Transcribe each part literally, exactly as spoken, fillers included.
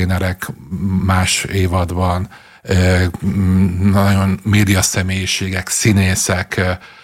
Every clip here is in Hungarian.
trénerek más évadban, nagyon média személyiségek, színészek,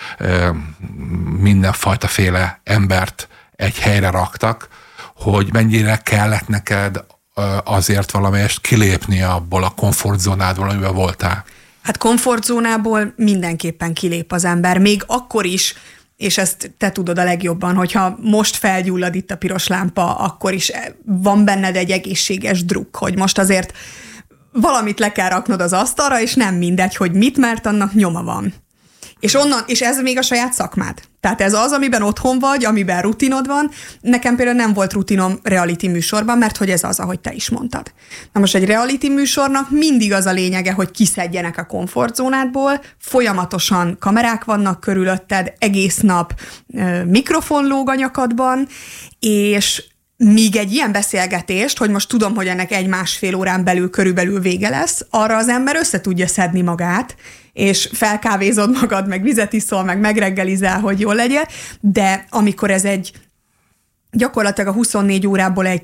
mindenfajtaféle embert egy helyre raktak, hogy mennyire kellett neked azért valamelyest kilépni abból a komfortzónádból, amiben voltál? Hát komfortzónából mindenképpen kilép az ember, még akkor is, és ezt te tudod a legjobban, hogyha most felgyullad itt a piros lámpa, akkor is van benned egy egészséges drukk, hogy most azért valamit le kell raknod az asztalra, és nem mindegy, hogy mit, mert annak nyoma van. És onnan, és ez még a saját szakmád. Tehát ez az, amiben otthon vagy, amiben rutinod van. Nekem például nem volt rutinom reality műsorban, mert hogy ez az, ahogy te is mondtad. Na most egy reality műsornak mindig az a lényege, hogy kiszedjenek a komfortzónádból, folyamatosan kamerák vannak körülötted, egész nap mikrofon lóg a nyakadban, és míg egy ilyen beszélgetést, hogy most tudom, hogy ennek egy-másfél órán belül körülbelül vége lesz, arra az ember össze tudja szedni magát, és felkávézod magad, meg vizet iszol, meg megreggelizel, hogy jól legyen, de amikor ez egy gyakorlatilag a huszonnégy órából egy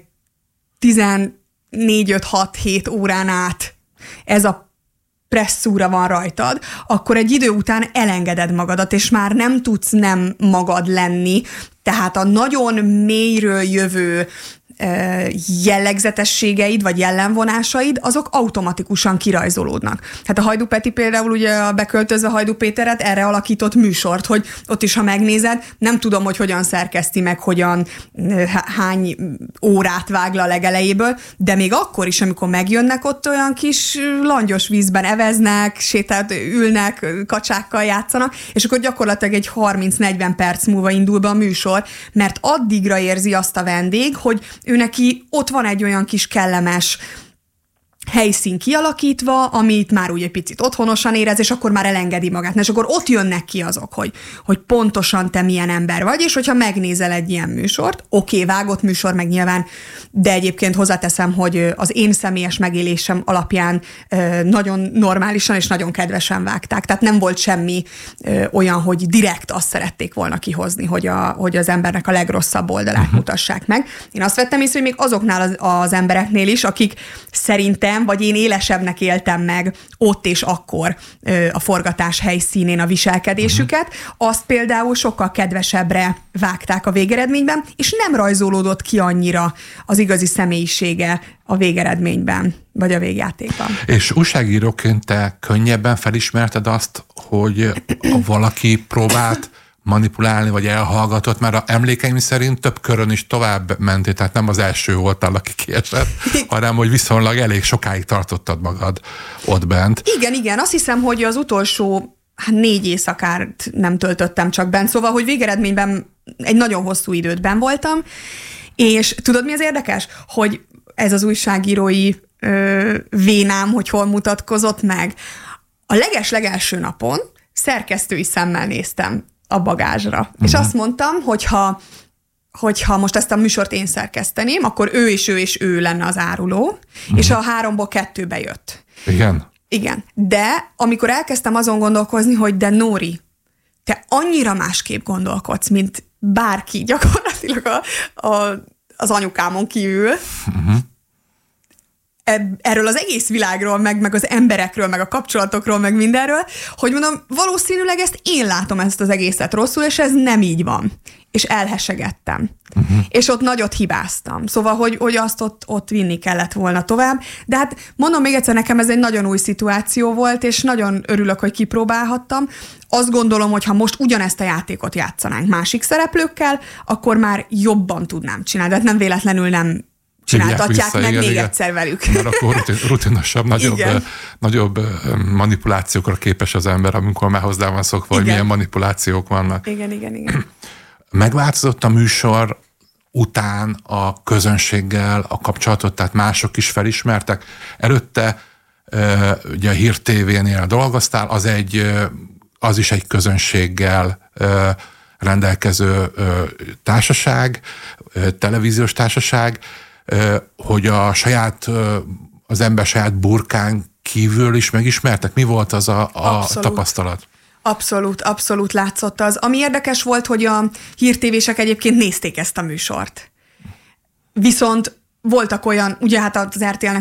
tizennégy öt hat hét órán át ez a presszúra van rajtad, akkor egy idő után elengeded magadat, és már nem tudsz nem magad lenni, tehát a nagyon mélyről jövő jellegzetességeid, vagy jellemvonásaid, azok automatikusan kirajzolódnak. Hát a Hajdú Peti például ugye a Beköltözve Hajdú Péteret erre alakított műsort, hogy ott is, ha megnézed, nem tudom, hogy hogyan szerkeszti meg, hogyan, hány órát vág le a legelejéből, de még akkor is, amikor megjönnek, ott olyan kis langyos vízben eveznek, sétát ülnek, kacsákkal játszanak, és akkor gyakorlatilag egy harminc-negyven perc múlva indul be a műsor, mert addigra érzi azt a vendég, hogy ő neki ott van egy olyan kis kellemes helyszín kialakítva, amit már úgy egy picit otthonosan érez, és akkor már elengedi magát. És akkor ott jönnek ki azok, hogy, hogy pontosan te milyen ember vagy, és hogyha megnézel egy ilyen műsort, oké, okay, vágott műsor meg nyilván, de egyébként hozzáteszem, hogy az én személyes megélésem alapján nagyon normálisan és nagyon kedvesen vágták. Tehát nem volt semmi olyan, hogy direkt azt szerették volna kihozni, hogy, a, hogy az embernek a legrosszabb oldalát uh-huh. mutassák meg. Én azt vettem észre, hogy még azoknál az, az embereknél is, akik szerintem vagy én élesebbnek éltem meg ott és akkor a forgatás helyszínén a viselkedésüket, azt például sokkal kedvesebbre vágták a végeredményben, és nem rajzolódott ki annyira az igazi személyisége a végeredményben, vagy a végjátékban. És újságíróként te könnyebben felismerted azt, hogy valaki próbált manipulálni, vagy elhallgatott, mert a emlékeim szerint több körön is tovább mentél, tehát nem az első voltál, aki kiesett, hanem hogy viszonylag elég sokáig tartottad magad ott bent. Igen, igen, azt hiszem, hogy az utolsó hát négy éjszakát nem töltöttem csak bent, szóval, hogy végeredményben egy nagyon hosszú időt benn voltam, és tudod, mi az érdekes? Hogy ez az újságírói ö, vénám, hogy hol mutatkozott meg. A leges-legelső napon szerkesztői szemmel néztem a bagázsra. Uh-huh. És azt mondtam, hogyha, hogyha most ezt a műsort én szerkeszteném, akkor ő és ő és ő lenne az áruló, uh-huh. és a háromból kettőbe jött. Igen? Igen. De amikor elkezdtem azon gondolkozni, hogy de Nóri, te annyira másképp gondolkodsz, mint bárki, gyakorlatilag a, a, az anyukámon kívül, uh-huh. erről az egész világról, meg, meg az emberekről, meg a kapcsolatokról, meg mindenről, hogy mondom, valószínűleg ezt én látom ezt az egészet rosszul, és ez nem így van. És elhesegettem. Uh-huh. És ott nagyot hibáztam. Szóval, hogy, hogy azt ott, ott vinni kellett volna tovább. De hát mondom még egyszer, nekem ez egy nagyon új szituáció volt, és nagyon örülök, hogy kipróbálhattam. Azt gondolom, hogy ha most ugyanezt a játékot játszanánk másik szereplőkkel, akkor már jobban tudnám csinálni. De hát nem véletlenül nem csináltatják vissza, meg igen, még igen. egyszer velük. Mert akkor rutin, rutinosabb, nagyobb, nagyobb manipulációkra képes az ember, amikor már hozzá van szokva, hogy milyen manipulációk vannak. Igen, igen, igen. Megváltozott a műsor után a közönséggel a kapcsolatot, tehát mások is felismertek. Előtte ugye a Hír té vé-nél dolgoztál, az, egy, az is egy közönséggel rendelkező társaság, televíziós társaság, hogy a saját, az ember saját burkán kívül is megismertek? Mi volt az a, a tapasztalat? Abszolút, abszolút látszott az. Ami érdekes volt, hogy a hírtévések egyébként nézték ezt a műsort. Viszont voltak olyan, ugye hát az er té el-nek